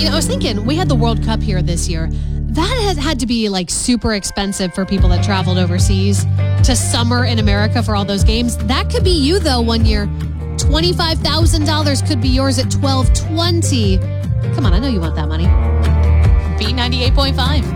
I was thinking, we had the World Cup here this year. That has had to be like super expensive for people that traveled overseas to summer in America for all those games. That could be you, though, one year. $25,000 could be yours at 1220. Come on, I know you want that money. B98.5.